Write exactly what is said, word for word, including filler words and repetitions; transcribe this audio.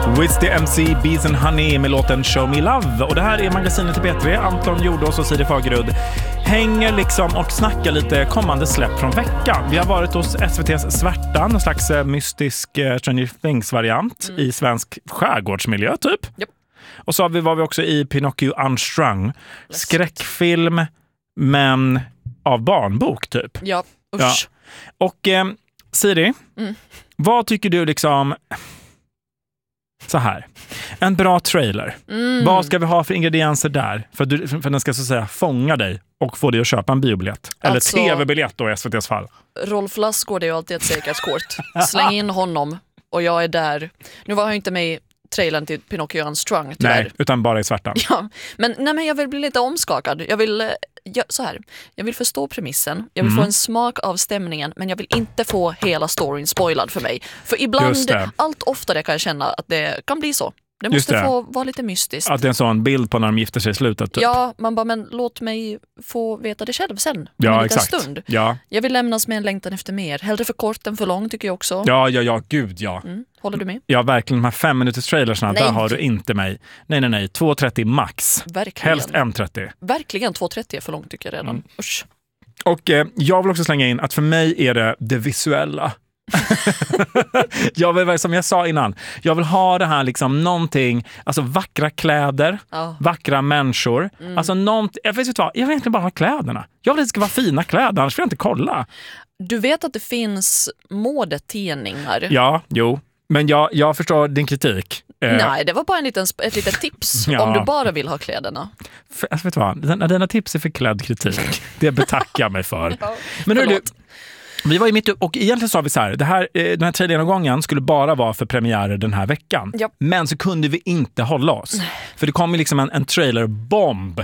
With the M C Bees and Honey med låten Show Me Love. Och det här är magasinet till B tre. Anton Jordås och Siri Fagerud hänger liksom och snackar lite kommande släpp från veckan. Vi har varit hos S V T:s Svärtan, en slags mystisk uh, Stranger Things-variant mm. i svensk skärgårdsmiljö typ. Yep. Och så var vi också i Pinocchio Unstrung. Skräckfilm, men av barnbok typ. Ja, usch. Ja. Och eh, Siri, mm. vad tycker du liksom... Så här. En bra trailer. Mm. Vad ska vi ha för ingredienser där? För att, du, för att den ska så att säga fånga dig och få dig att köpa en biobiljett. Eller alltså, tv-biljett då i S V T:s fall. Rolf Lassgård är ju alltid ett säkerhetskort. Släng in honom och jag är där. Nu var jag inte med i trailern till Pinocchio Unstrung tyvärr. Nej, utan bara i Svärtan. Ja, men, nej, men jag vill bli lite omskakad. Jag vill, jag, så här, jag vill förstå premissen. Jag vill mm. få en smak av stämningen, men jag vill inte få hela storyn spoilad för mig. För ibland, allt oftare kan jag känna att det kan bli så. Det måste det. få vara lite mystiskt. Att det är en sån bild på när de gifter sig i slutet. Typ. Ja, man bara, men låt mig få veta det själv sen. Ja, en exakt. Stund. Ja. Jag vill lämnas med en längtan efter mer. Hellre för kort än för lång tycker jag också. Ja, ja, ja, gud ja. Mm. Håller du med? Ja, verkligen. De här fem minuters trailersna, där har du inte mig. Nej, nej, nej. två trettio max. Verkligen. Helst en trettio. Verkligen två trettio är för långt tycker jag redan. Mm. Usch. Och eh, jag vill också slänga in att för mig är det det visuella. jag vill, som jag sa innan, jag vill ha det här liksom någonting, alltså vackra kläder, oh. vackra människor, mm. alltså någonting, jag vet inte vad, jag vill egentligen bara ha kläderna. Jag vill att det ska vara fina kläder, annars vill jag inte kolla. Du vet att det finns modetidningar. Ja, jo. Men jag, jag förstår din kritik. Nej, det var bara en liten, ett litet tips ja. om du bara vill ha kläderna. För, alltså, vet du vad? Dina, dina tips är för klädd kritik. Det betackar jag mig för. Ja, men hör du, vi var ju mitt upp, och egentligen sa vi så här, det här, den här traileromgången skulle bara vara för premiärer den här veckan. Ja. Men så kunde vi inte hålla oss. För det kom ju liksom en, en trailerbomb